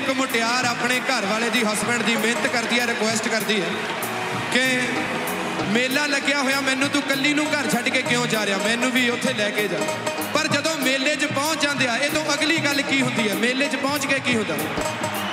एक मुटियार अपने घर वाले दी हसबैंड दी मेहनत करती है, रिक्वेस्ट करती है कि मेला लग्या होया मैनू तू कल्ली नू घर छड्ड के क्यों जा रहा, मैनू भी उत्थे लैके जा। पर जदों मेले च पहुंच जांदे आ, इह तों अगली गल की हुंदी है, मेले च पहुंच के की हुंदा